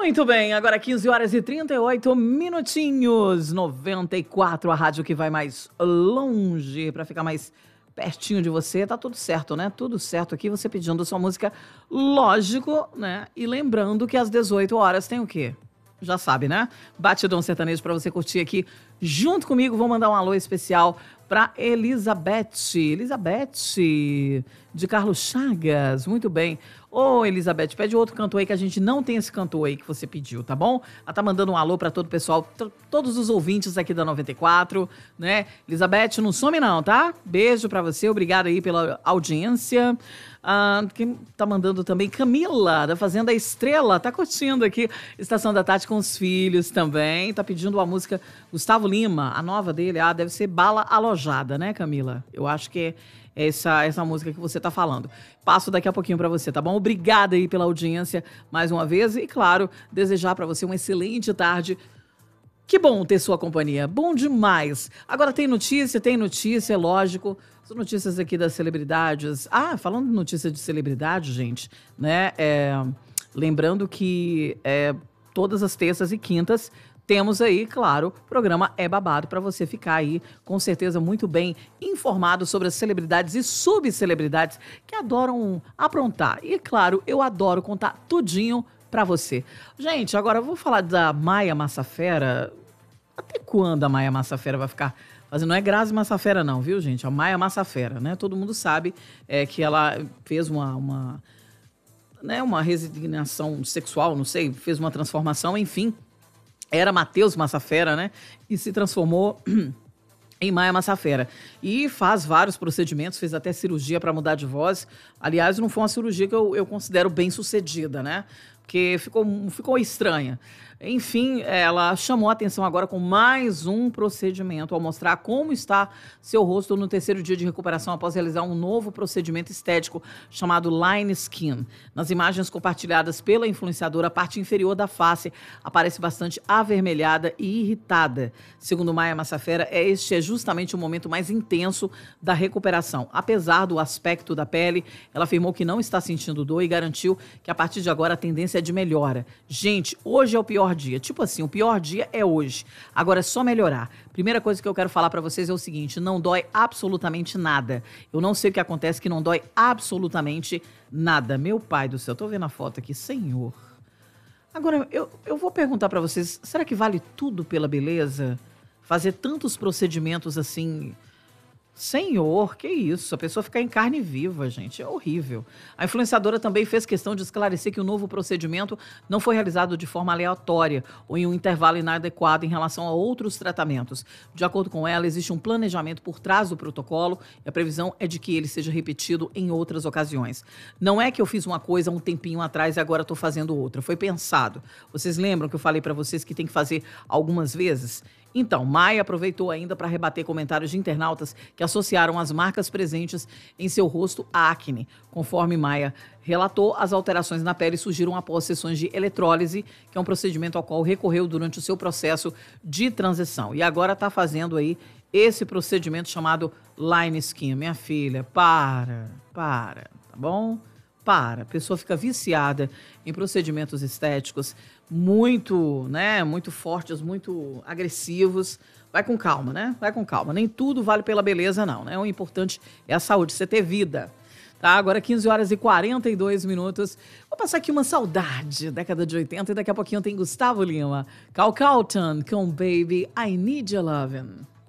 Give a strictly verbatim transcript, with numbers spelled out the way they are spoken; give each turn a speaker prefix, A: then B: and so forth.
A: Muito bem, agora quinze horas e trinta e oito minutinhos, noventa e quatro, a rádio que vai mais longe, para ficar mais pertinho de você. Tá tudo certo, né? Tudo certo aqui, você pedindo a sua música, lógico, né? E lembrando que às dezoito horas tem o quê? Já sabe, né? Batidão Sertanejo para você curtir aqui junto comigo. Vou mandar um alô especial para Elizabeth. Elizabeth, de Carlos Chagas. Muito bem. Ô, Elizabeth, pede outro cantor aí que a gente não tem esse cantor aí que você pediu, tá bom? Ela tá mandando um alô para todo o pessoal, todos os ouvintes aqui da noventa e quatro, né? Elizabeth, não some não, tá? Beijo para você, obrigada aí pela audiência. Ah, quem tá mandando também? Camila, da Fazenda Estrela, tá curtindo aqui Estação da Tarde com os filhos também. Tá pedindo a música Gustavo Lima, a nova dele, ah, deve ser Bala Alojada, né, Camila? Eu acho que é essa, essa música que você tá falando. Passo daqui a pouquinho para você, tá bom? Obrigada aí pela audiência mais uma vez e, claro, desejar para você uma excelente tarde. Que bom ter sua companhia, bom demais. Agora tem notícia, tem notícia, é lógico. As notícias aqui das celebridades. Ah, falando de notícia de celebridade, gente, né? É, lembrando que é, todas as terças e quintas temos aí, claro, programa É Babado para você ficar aí, com certeza, muito bem informado sobre as celebridades e subcelebridades que adoram aprontar. E, claro, eu adoro contar tudinho para você. Gente, agora eu vou falar da Maia Massafera. Até quando a Maia Massafera vai ficar fazendo? Não é Grazi Massafera não, viu, gente? A Maia Massafera, né? Todo mundo sabe é, que ela fez uma... uma né, uma resignação sexual, não sei, fez uma transformação, enfim... Era Matheus Massafera, né? E se transformou em Maia Massafera. E faz vários procedimentos, fez até cirurgia para mudar de voz. Aliás, não foi uma cirurgia que eu, eu considero bem sucedida, né? Porque ficou, ficou estranha. Enfim, ela chamou a atenção agora com mais um procedimento, ao mostrar como está seu rosto no terceiro dia de recuperação após realizar um novo procedimento estético chamado Line Skin. Nas imagens compartilhadas pela influenciadora, a parte inferior da face aparece bastante avermelhada e irritada. Segundo Maia Massafera, este é justamente o momento mais intenso da recuperação. Apesar do aspecto da pele, ela afirmou que não está sentindo dor e garantiu que a partir de agora a tendência é de melhora. Gente, hoje é o pior dia. Tipo assim, o pior dia é hoje. Agora é só melhorar. Primeira coisa que eu quero falar pra vocês é o seguinte, não dói absolutamente nada. Eu não sei o que acontece que não dói absolutamente nada. Meu pai do céu, tô vendo a foto aqui, senhor. Agora, eu, eu vou perguntar pra vocês, será que vale tudo pela beleza? Fazer tantos procedimentos assim... Senhor, que isso? A pessoa ficar em carne viva, gente, é horrível. A influenciadora também fez questão de esclarecer que o novo procedimento não foi realizado de forma aleatória ou em um intervalo inadequado em relação a outros tratamentos. De acordo com ela, existe um planejamento por trás do protocolo e a previsão é de que ele seja repetido em outras ocasiões. Não é que eu fiz uma coisa um tempinho atrás e agora estou fazendo outra. Foi pensado. Vocês lembram que eu falei para vocês que tem que fazer algumas vezes? Então, Maia aproveitou ainda para rebater comentários de internautas que associaram as marcas presentes em seu rosto à acne. Conforme Maia relatou, as alterações na pele surgiram após sessões de eletrólise, que é um procedimento ao qual recorreu durante o seu processo de transição. E agora está fazendo aí esse procedimento chamado Line Skin. Minha filha, para, para, tá bom? Para. A pessoa fica viciada em procedimentos estéticos muito, né, muito fortes, muito agressivos. Vai com calma, né? Vai com calma. Nem tudo vale pela beleza, não, né? O importante é a saúde, você ter vida. Tá? Agora quinze horas e quarenta e dois minutos. Vou passar aqui uma saudade, década de oitenta, e daqui a pouquinho tem Gustavo Lima. Cal Calton com Baby, I Need Your Lovin'.